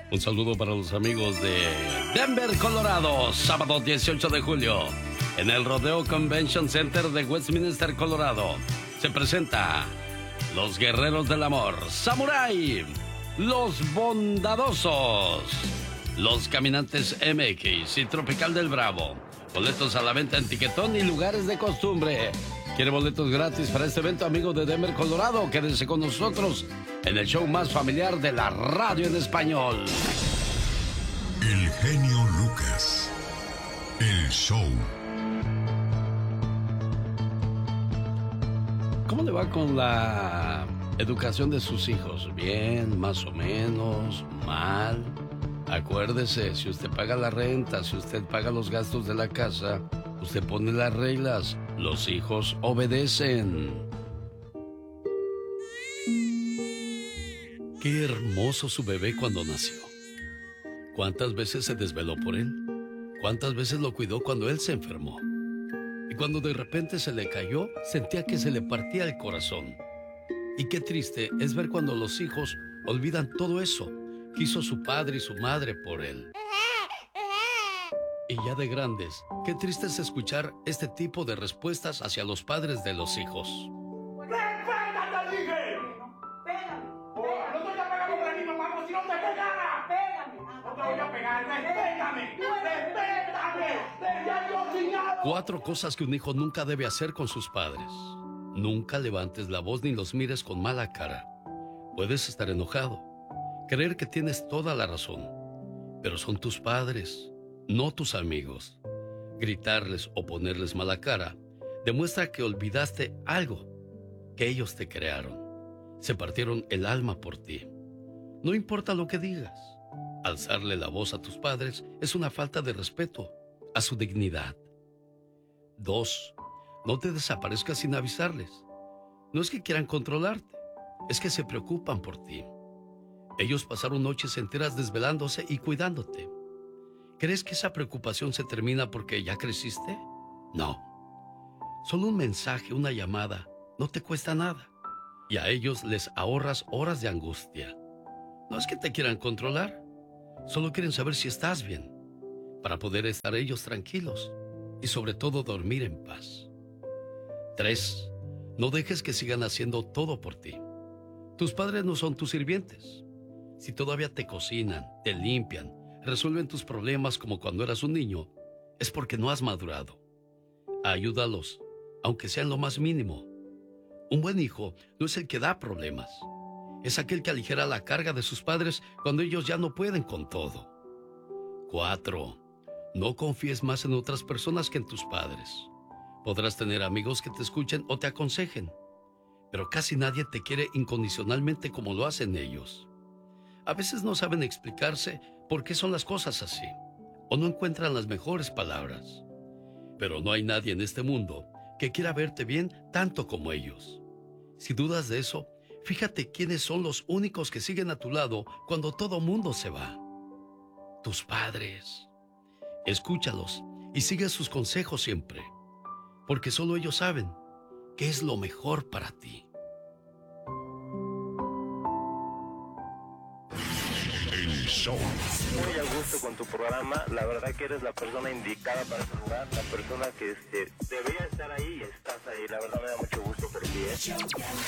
Un saludo para los amigos de Denver, Colorado, sábado 18 de julio, en el Rodeo Convention Center de Westminster, Colorado. Se presenta Los Guerreros del Amor, Samurai, Los Bondadosos, Los Caminantes MX y Tropical del Bravo. Boletos a la venta en Tiquetón y lugares de costumbre. ¿Quiere boletos gratis para este evento, amigo de Denver, Colorado? Quédense con nosotros en el show más familiar de la radio en español. El genio Lucas. El show. ¿Cómo le va con la educación de sus hijos? ¿Bien, más o menos, mal? Acuérdese, si usted paga la renta, si usted paga los gastos de la casa, usted pone las reglas, los hijos obedecen. Qué hermoso su bebé cuando nació. ¿Cuántas veces se desveló por él? ¿Cuántas veces lo cuidó cuando él se enfermó? Y cuando de repente se le cayó, sentía que se le partía el corazón. Y qué triste es ver cuando los hijos olvidan todo eso que hizo su padre y su madre por él. Y ya de grandes, qué triste es escuchar este tipo de respuestas hacia los padres de los hijos. ¡Respétate, dije! ¡Pégame! ¡No te voy a pegar por aquí, mamá, si no te pegara! ¡Pégame! ¡No te voy a pegar! ¡Respétame! ¡Respétame! 4 cosas que un hijo nunca debe hacer con sus padres. Nunca levantes la voz ni los mires con mala cara. Puedes estar enojado, creer que tienes toda la razón, pero son tus padres, no tus amigos. Gritarles o ponerles mala cara demuestra que olvidaste algo, que ellos te crearon. Se partieron el alma por ti. No importa lo que digas, alzarle la voz a tus padres es una falta de respeto a su dignidad. 2. No te desaparezcas sin avisarles. No es que quieran controlarte, es que se preocupan por ti. Ellos pasaron noches enteras desvelándose y cuidándote. ¿Crees que esa preocupación se termina porque ya creciste? No. Solo un mensaje, una llamada, no te cuesta nada. Y a ellos les ahorras horas de angustia. No es que te quieran controlar, solo quieren saber si estás bien, para poder estar ellos tranquilos y sobre todo dormir en paz. 3. No dejes que sigan haciendo todo por ti. Tus padres no son tus sirvientes. Si todavía te cocinan, te limpian, resuelven tus problemas como cuando eras un niño, es porque no has madurado. Ayúdalos, aunque sea en lo más mínimo. Un buen hijo no es el que da problemas, es aquel que aligera la carga de sus padres cuando ellos ya no pueden con todo. 4. No confíes más en otras personas que en tus padres. Podrás tener amigos que te escuchen o te aconsejen, pero casi nadie te quiere incondicionalmente como lo hacen ellos. A veces no saben explicarse por qué son las cosas así, o no encuentran las mejores palabras. Pero no hay nadie en este mundo que quiera verte bien tanto como ellos. Si dudas de eso, fíjate quiénes son los únicos que siguen a tu lado cuando todo mundo se va. Tus padres. Escúchalos y sigue sus consejos siempre, porque solo ellos saben qué es lo mejor para ti. El show. Muy a gusto con tu programa, la verdad que eres la persona indicada para ese lugar, la persona que debería estar ahí y estás ahí, la verdad me da mucho gusto por ti, ¿eh?